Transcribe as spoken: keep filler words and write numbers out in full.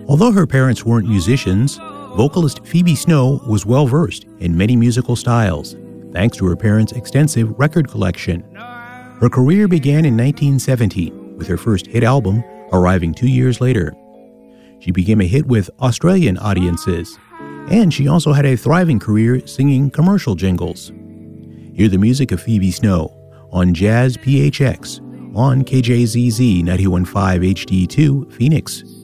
Although her parents weren't musicians, vocalist Phoebe Snow was well-versed in many musical styles, thanks to her parents' extensive record collection. Her career began in nineteen seventy, with her first hit album arriving two years later. She became a hit with Australian audiences, and she also had a thriving career singing commercial jingles. Hear the music of Phoebe Snow on Jazz P H X on K J Z Z ninety-one point five H D two Phoenix.